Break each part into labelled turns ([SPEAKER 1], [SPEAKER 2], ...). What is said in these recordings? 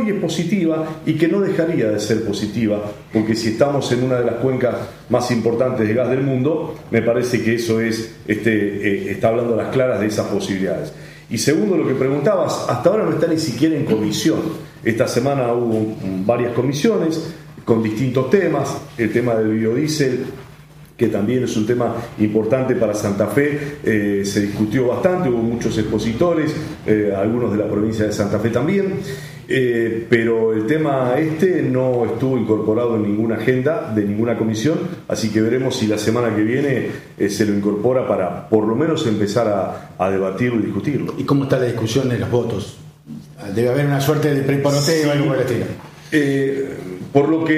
[SPEAKER 1] hoy es positiva y que no dejaría de ser positiva, porque si estamos en una de las cuencas más importantes de gas del mundo, me parece que eso es está hablando a las claras de esas posibilidades. Y segundo, lo que preguntabas, hasta ahora no está ni siquiera en comisión. Esta semana hubo varias comisiones con distintos temas, el tema del biodiesel, que también es un tema importante para Santa Fe, se discutió bastante, hubo muchos expositores, algunos de la provincia de Santa Fe también, pero el tema no estuvo incorporado en ninguna agenda de ninguna comisión, así que veremos si la semana que viene se lo incorpora para por lo menos empezar a debatirlo y discutirlo.
[SPEAKER 2] ¿Y cómo está la discusión de los votos? Debe haber una suerte de preporoteo o algo por el estilo.
[SPEAKER 1] Por lo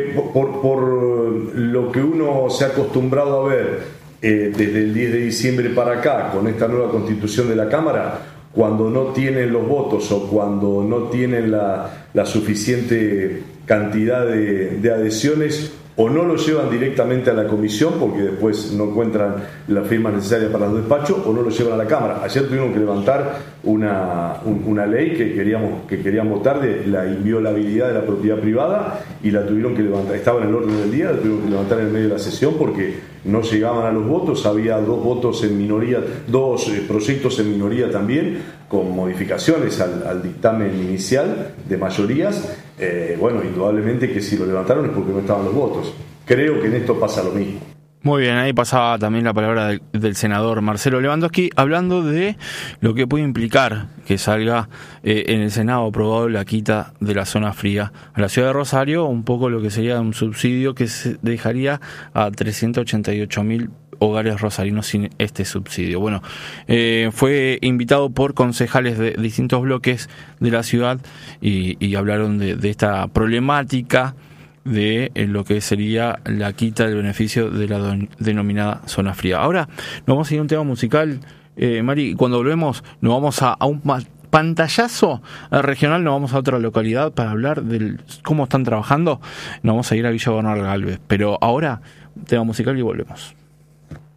[SPEAKER 1] que uno se ha acostumbrado a ver desde el 10 de diciembre para acá, con esta nueva constitución de la Cámara, cuando no tienen los votos o cuando no tienen la suficiente cantidad de adhesiones, o no lo llevan directamente a la comisión porque después no encuentran las firmas necesarias para los despachos, o no lo llevan a la Cámara. Ayer tuvimos que levantar una ley que querían votar de la inviolabilidad de la propiedad privada, y la tuvieron que levantar, estaba en el orden del día, la tuvieron que levantar en el medio de la sesión porque no llegaban a los votos. Había dos proyectos en minoría también, con modificaciones al dictamen inicial de mayorías. Indudablemente que si lo levantaron es porque no estaban los votos. Creo que en esto pasa lo mismo.
[SPEAKER 3] Muy bien, ahí pasaba también la palabra del senador Marcelo Lewandowski, hablando de lo que puede implicar que salga en el Senado aprobado la quita de la zona fría a la ciudad de Rosario, un poco lo que sería un subsidio que se dejaría a 388.000 hogares rosarinos sin este subsidio. Bueno, fue invitado por concejales de distintos bloques de la ciudad y hablaron de esta problemática de lo que sería la quita del beneficio de la denominada zona fría. Ahora nos vamos a ir a un tema musical, Mari. Cuando volvemos nos vamos a un pantallazo regional, nos vamos a otra localidad para hablar de cómo están trabajando. Nos vamos a ir a Villa Bernal Galvez, pero ahora tema musical y volvemos.